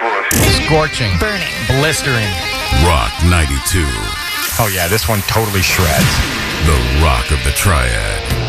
Scorching. Burning. Blistering. Rock 92. Oh, yeah, this one totally shreds. The Rock of the Triad.